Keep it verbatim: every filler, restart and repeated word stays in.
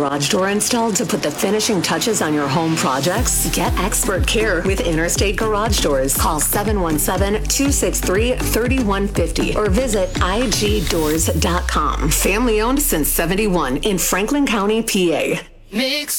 garage door installed to put the finishing touches on your home projects? Get expert care with Interstate Garage Doors. Call seven one seven, two six three, three one five zero or visit I G doors dot com. Family owned since seventy-one in Franklin County, P A. Mix.